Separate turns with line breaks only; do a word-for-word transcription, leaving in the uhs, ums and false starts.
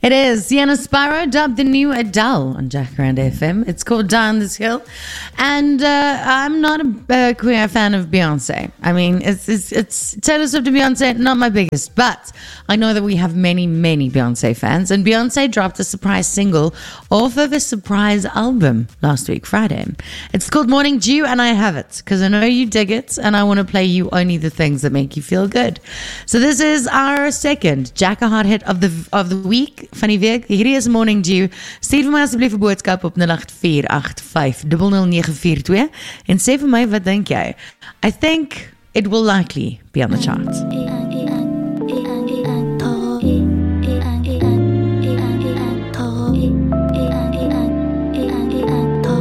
It is. Sienna Sparrow dubbed the new Adele on Jacaranda F M. It's called Down This Hill. And uh, I'm not a, a queer fan of Beyonce. I mean, it's, it's, it's Taylor Swift and Beyonce, not my biggest. But I know that we have many, many Beyonce fans. And Beyonce dropped a surprise single off of a surprise album last week, Friday. It's called Morning Dew, and I have it because I know you dig it. And I want to play you only the things that make you feel good. So this is our second Jacka Hot hit of the, of the week. Van die week, hierdie is Morning Dew. Stuur vir my asseblief 'n boodskap op nul agt vier agt vyf nul nul nege vier twee en sê vir my wat dink jy? I think it will likely be on the chart.